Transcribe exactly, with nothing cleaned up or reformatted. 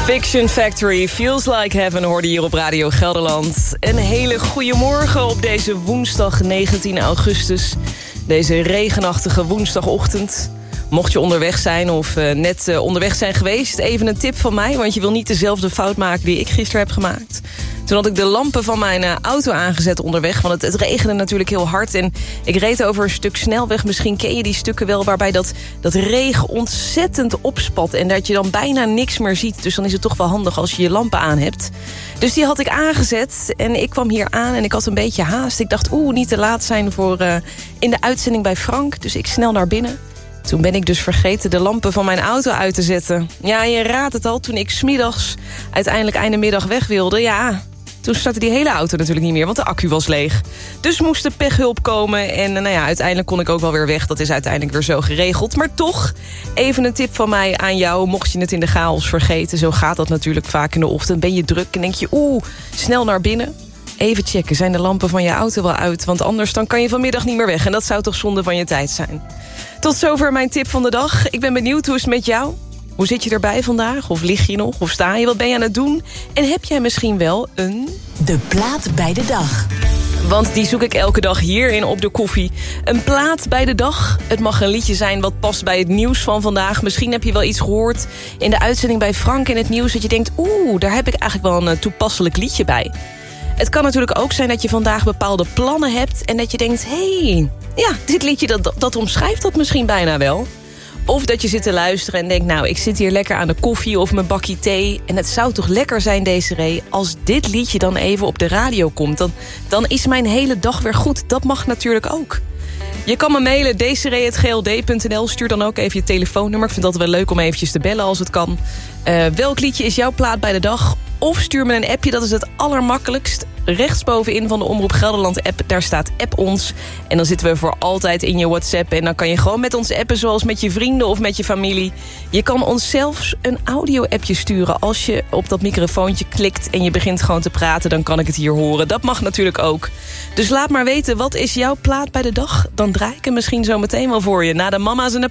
Fiction Factory, Feels Like Heaven hoorde hier op Radio Gelderland. Een hele goede morgen op deze woensdag negentien augustus. Deze regenachtige woensdagochtend. Mocht je onderweg zijn of uh, net uh, onderweg zijn geweest, even een tip van mij, want je wil niet dezelfde fout maken die ik gisteren heb gemaakt. Toen had ik de lampen van mijn uh, auto aangezet onderweg, want het, het regende natuurlijk heel hard. En ik reed over een stuk snelweg, misschien ken je die stukken wel, waarbij dat, dat regen ontzettend opspat en dat je dan bijna niks meer ziet. Dus dan is het toch wel handig als je je lampen aan hebt. Dus die had ik aangezet en ik kwam hier aan en ik had een beetje haast. Ik dacht, oeh, niet te laat zijn voor uh, in de uitzending bij Frank. Dus ik snel naar binnen. Toen ben ik dus vergeten de lampen van mijn auto uit te zetten. Ja, je raadt het al, toen ik 's middags uiteindelijk einde middag weg wilde, ja, toen startte die hele auto natuurlijk niet meer, want de accu was leeg. Dus moest de pechhulp komen en nou ja, uiteindelijk kon ik ook wel weer weg. Dat is uiteindelijk weer zo geregeld. Maar toch, even een tip van mij aan jou, mocht je het in de chaos vergeten. Zo gaat dat natuurlijk vaak in de ochtend. Ben je druk en denk je, oeh, snel naar binnen. Even checken, zijn de lampen van je auto wel uit? Want anders dan kan je vanmiddag niet meer weg. En dat zou toch zonde van je tijd zijn. Tot zover mijn tip van de dag. Ik ben benieuwd, hoe is het met jou? Hoe zit je erbij vandaag? Of lig je nog? Of sta je? Wat ben je aan het doen? En heb jij misschien wel een... De plaat bij de dag. Want die zoek ik elke dag hierin op de koffie. Een plaat bij de dag. Het mag een liedje zijn wat past bij het nieuws van vandaag. Misschien heb je wel iets gehoord in de uitzending bij Frank in het nieuws, dat je denkt, oeh, daar heb ik eigenlijk wel een toepasselijk liedje bij. Het kan natuurlijk ook zijn dat je vandaag bepaalde plannen hebt en dat je denkt, hé, hey, ja, dit liedje dat, dat omschrijft dat misschien bijna wel. Of dat je zit te luisteren en denkt, nou, ik zit hier lekker aan de koffie of mijn bakje thee. En het zou toch lekker zijn, Desiree, als dit liedje dan even op de radio komt. Dan, dan is mijn hele dag weer goed. Dat mag natuurlijk ook. Je kan me mailen, desiree at g l d punt n l. Stuur dan ook even je telefoonnummer. Ik vind het altijd wel leuk om eventjes te bellen als het kan. Uh, welk liedje is jouw plaat bij de dag? Of stuur me een appje, dat is het allermakkelijkst. Rechtsbovenin van de Omroep Gelderland app, daar staat app ons. En dan zitten we voor altijd in je WhatsApp. En dan kan je gewoon met ons appen, zoals met je vrienden of met je familie. Je kan ons zelfs een audio-appje sturen. Als je op dat microfoontje klikt en je begint gewoon te praten, dan kan ik het hier horen. Dat mag natuurlijk ook. Dus laat maar weten, wat is jouw plaat bij de dag? Dan draai ik hem misschien zo meteen wel voor je. Na de mama's en de